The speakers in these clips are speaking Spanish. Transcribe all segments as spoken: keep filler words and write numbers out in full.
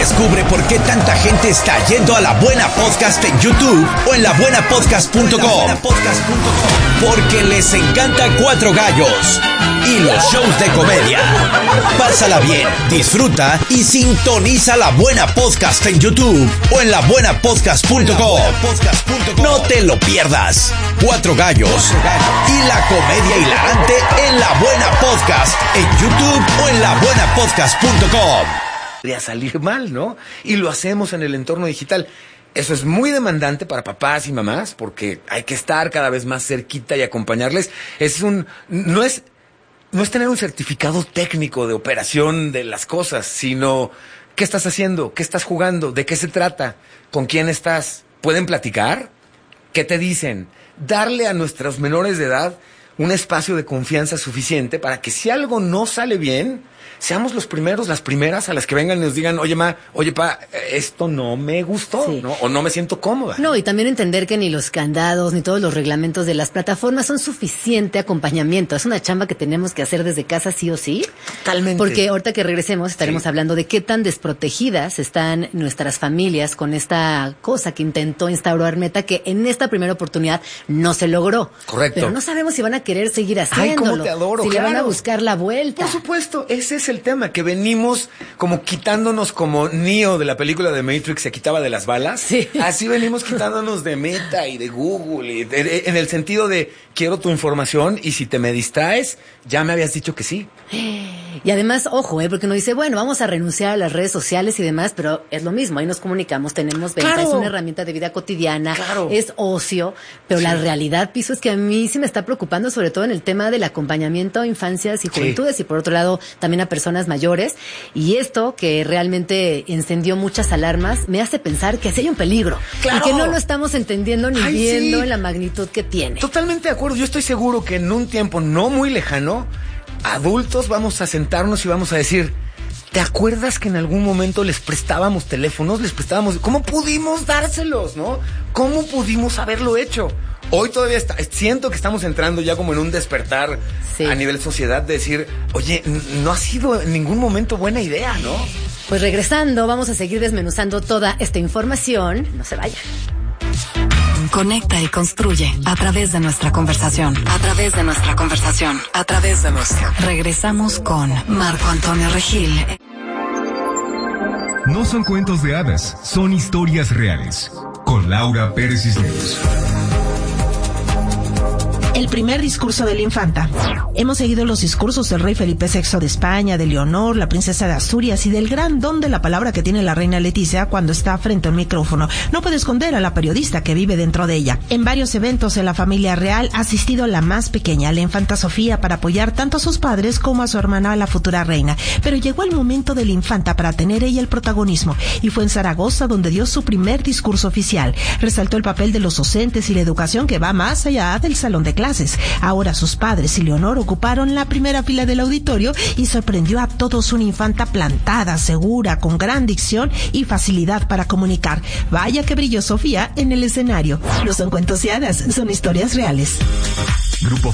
Descubre por qué tanta gente está yendo a La Buena Podcast en YouTube o en la buena podcast punto com. Porque les encanta Cuatro Gallos y los shows de comedia. Pásala bien, disfruta y sintoniza La Buena Podcast en YouTube o en la buena podcast punto com. No te lo pierdas. Cuatro Gallos y la comedia hilarante en La Buena Podcast en YouTube o en la buena podcast punto com. Podría salir mal, ¿no? Y lo hacemos en el entorno digital. Eso es muy demandante para papás y mamás porque hay que estar cada vez más cerquita y acompañarles. Es un, no es, no es tener un certificado técnico de operación de las cosas, sino ¿qué estás haciendo? ¿Qué estás jugando? ¿De qué se trata? ¿Con quién estás? ¿Pueden platicar? ¿Qué te dicen? Darle a nuestros menores de edad un espacio de confianza suficiente para que si algo no sale bien, seamos los primeros, las primeras a las que vengan y nos digan, oye, ma, oye, pa, esto no me gustó, sí. ¿no? O no me siento cómoda. No, y también entender que ni los candados, ni todos los reglamentos de las plataformas son suficiente acompañamiento. Es una chamba que tenemos que hacer desde casa sí o sí. Totalmente. Porque ahorita que regresemos estaremos sí. hablando de qué tan desprotegidas están nuestras familias con esta cosa que intentó instaurar Meta, que en esta primera oportunidad no se logró. Correcto. Pero no sabemos si van a querer seguir haciéndolo. Ay, cómo te adoro, si claro. le van a buscar la vuelta. Por supuesto, ese es el tema, que venimos como quitándonos como Neo de la película de Matrix se quitaba de las balas. Sí. Así venimos quitándonos de Meta y de Google, y de, de, en el sentido de quiero tu información y si te me distraes, ya me habías dicho que sí. Y además, ojo, eh, porque uno dice, bueno, vamos a renunciar a las redes sociales y demás, pero es lo mismo, ahí nos comunicamos, tenemos venta, claro. es una herramienta de vida cotidiana, claro. es ocio, pero sí. la realidad, Piso, es que a mí sí me está preocupando, sobre todo en el tema del acompañamiento a infancias y juventudes, sí. y por otro lado, también a personas mayores, y esto que realmente encendió muchas alarmas, me hace pensar que sí hay un peligro, claro. y que no lo estamos entendiendo ni Ay, viendo sí. en la magnitud que tiene. Totalmente de acuerdo, yo estoy seguro que en un tiempo no muy lejano, adultos vamos a sentarnos y vamos a decir, ¿te acuerdas que en algún momento les prestábamos teléfonos? Les prestábamos, ¿cómo pudimos dárselos, no? ¿Cómo pudimos haberlo hecho? Hoy todavía está, siento que estamos entrando ya como en un despertar sí. a nivel sociedad de decir, oye, no ha sido en ningún momento buena idea, ¿no? Pues regresando, vamos a seguir desmenuzando toda esta información. No se vayan. Conecta y construye a través de nuestra conversación. A través de nuestra conversación. A través de nuestra. Regresamos con Marco Antonio Regil. No son cuentos de hadas, son historias reales. Con Laura Pérez Cisneros. El primer discurso de la infanta. Hemos seguido los discursos del rey Felipe sexto de España, de Leonor, la princesa de Asturias y del gran don de la palabra que tiene la reina Leticia cuando está frente a un micrófono. No puede esconder a la periodista que vive dentro de ella. En varios eventos de la familia real ha asistido la más pequeña, la infanta Sofía, para apoyar tanto a sus padres como a su hermana, la futura reina. Pero llegó el momento de la infanta para tener ella el protagonismo, y fue en Zaragoza donde dio su primer discurso oficial. Resaltó el papel de los docentes y la educación que va más allá del salón de clases. Ahora sus padres y Leonor ocuparon la primera fila del auditorio y sorprendió a todos una infanta plantada, segura, con gran dicción y facilidad para comunicar. Vaya que brilló Sofía en el escenario. No son cuentos y hadas, son historias reales. Grupo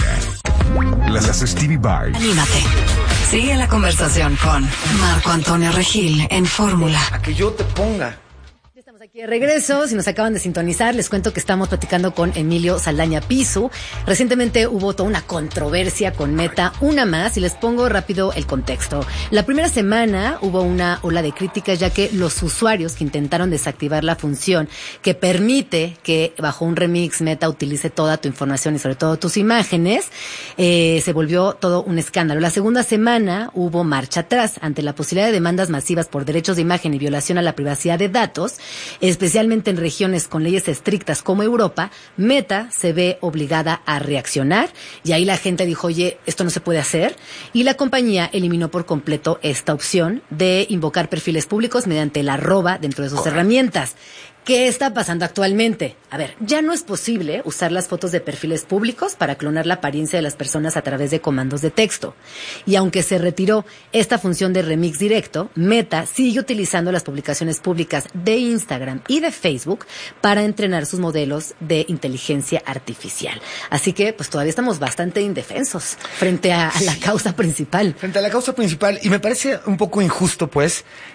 Fórmula. Las hace Stevie Vai. Anímate. Sigue la conversación con Marco Antonio Regil en Fórmula. A que yo te ponga. Aquí de regreso, si nos acaban de sintonizar, les cuento que estamos platicando con Emilio Saldaña Pisu. Recientemente hubo toda una controversia con Meta, una más, y les pongo rápido el contexto. La primera semana hubo una ola de críticas, ya que los usuarios que intentaron desactivar la función que permite que bajo un remix Meta utilice toda tu información y sobre todo tus imágenes, eh, se volvió todo un escándalo. La segunda semana hubo marcha atrás ante la posibilidad de demandas masivas por derechos de imagen y violación a la privacidad de datos. Especialmente en regiones con leyes estrictas como Europa, Meta se ve obligada a reaccionar y ahí la gente dijo, oye, esto no se puede hacer, y la compañía eliminó por completo esta opción de invocar perfiles públicos mediante el arroba dentro de sus Correcto. herramientas. ¿Qué está pasando actualmente? A ver, ya no es posible usar las fotos de perfiles públicos para clonar la apariencia de las personas a través de comandos de texto. Y aunque se retiró esta función de remix directo, Meta sigue utilizando las publicaciones públicas de Instagram y de Facebook para entrenar sus modelos de inteligencia artificial. Así que, pues todavía estamos bastante indefensos frente a, a la causa principal. Frente a la causa principal. Y me parece un poco injusto, pues,